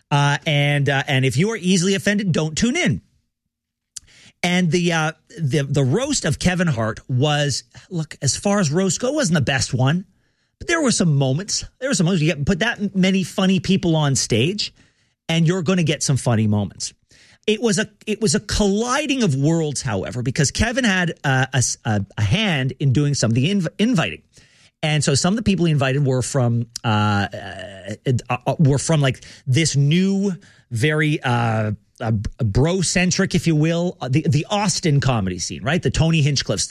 And if you are easily offended, don't tune in. And the roast of Kevin Hart was, look, as far as roast go, wasn't the best one. But there were some moments. You put that many funny people on stage, and you're going to get some funny moments. It was a colliding of worlds, however, because Kevin had a hand in doing some of the inviting. And so some of the people he invited were from like this new, very bro-centric, if you will, the Austin comedy scene, right? The Tony Hinchcliffes,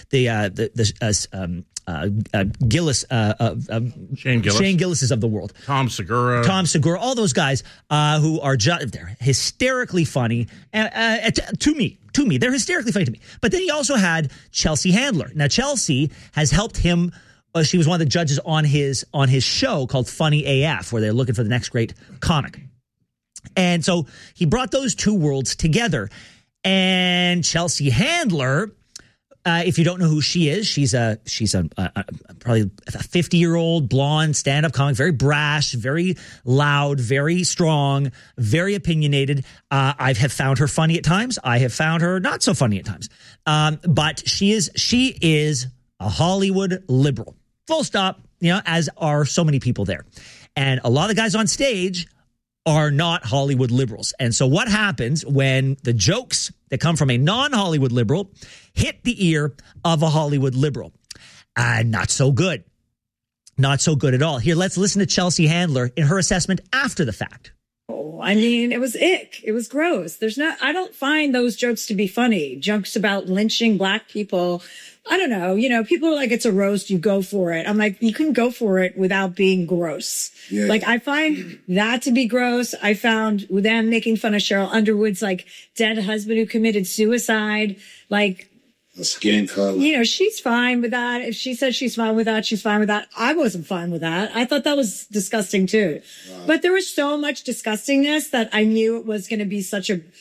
Gillis, Shane Gillis of the world, Tom Segura, all those guys who are they're hysterically funny to me. They're hysterically funny to me. But then he also had Chelsea Handler. Now Chelsea has helped him. She was one of the judges on his show called Funny AF, where they're looking for the next great comic. And so he brought those two worlds together. And Chelsea Handler, if you don't know who she is, she's probably a 50-year-old blonde stand-up comic, very brash, very loud, very strong, very opinionated. I have found her funny at times. I have found her not so funny at times. But she is a Hollywood liberal. Full stop, as are so many people there. And a lot of the guys on stage are not Hollywood liberals. And so what happens when the jokes that come from a non-Hollywood liberal hit the ear of a Hollywood liberal? Not so good. Not so good at all. Here, let's listen to Chelsea Handler in her assessment after the fact. I mean, it was ick. It was gross. I don't find those jokes to be funny. Jokes about lynching black people. I don't know. People are like, it's a roast. You go for it. I'm like, you can go for it without being gross. Yeah. Like, I find that to be gross. I found them making fun of Cheryl Underwood's like dead husband who committed suicide. Like, skin color. She's fine with that. If she says she's fine with that, she's fine with that. I wasn't fine with that. I thought that was disgusting too. Wow. But there was so much disgustingness that I knew it was going to be such a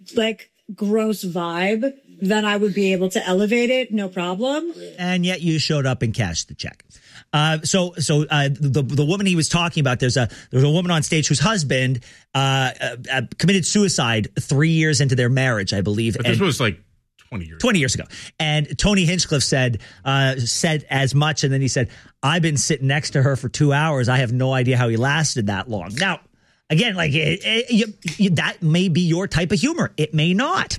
gross vibe that I would be able to elevate it, no problem. And yet you showed up and cashed the check. So the woman he was talking about, there's a woman on stage whose husband committed suicide 3 years into their marriage, I believe. But this was like 20 years ago. And Tony Hinchcliffe said as much. And then he said, I've been sitting next to her for 2 hours. I have no idea how he lasted that long. Now, again, like that may be your type of humor. It may not.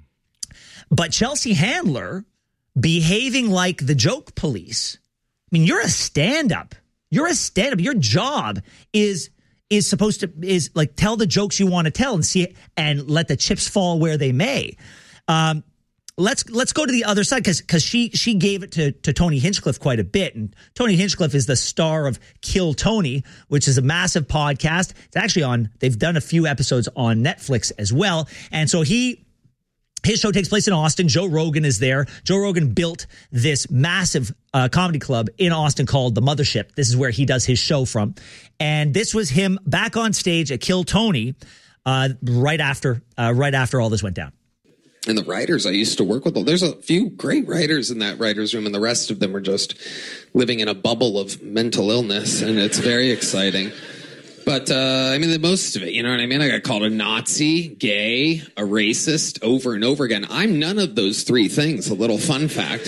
But Chelsea Handler behaving like the joke police. I mean, you're a stand-up. Your job is supposed to like tell the jokes you want to tell and let the chips fall where they may. Let's go to the other side because she gave it to Tony Hinchcliffe quite a bit, and Tony Hinchcliffe is the star of Kill Tony, which is a massive podcast. It's actually they've done a few episodes on Netflix as well, and so his show takes place in Austin. Joe Rogan is there. Joe Rogan built this massive comedy club in Austin called The Mothership. This is where he does his show from, and this was him back on stage at Kill Tony right after all this went down. And the writers I used to work with, there's a few great writers in that writer's room, and the rest of them are just living in a bubble of mental illness, and it's very exciting. But, the most of it, you know what I mean? I got called a Nazi, gay, a racist over and over again. I'm none of those three things, a little fun fact.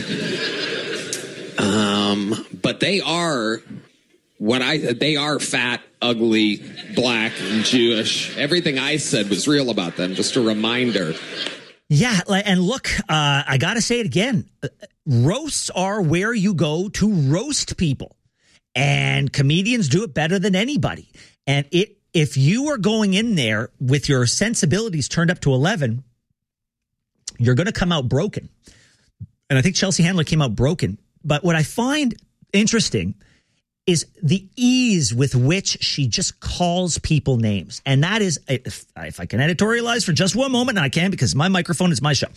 But they are they are fat, ugly, black, and Jewish. Everything I said was real about them, just a reminder. Yeah, and look, I got to say it again. Roasts are where you go to roast people. And comedians do it better than anybody. And if you are going in there with your sensibilities turned up to 11, you're going to come out broken. And I think Chelsea Handler came out broken. But what I find interesting is the ease with which she just calls people names. And that is, if I can editorialize for just one moment, and I can because my microphone is my show,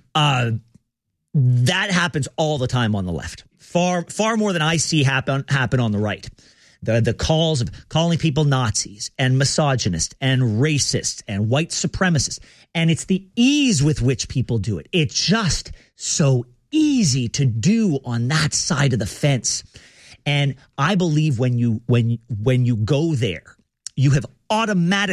that happens all the time on the left. Far more than I see happen on the right. The calls of calling people Nazis and misogynist and racist and white supremacists. And it's the ease with which people do it. It's just so easy to do on that side of the fence. And I believe when you go there, you have automatically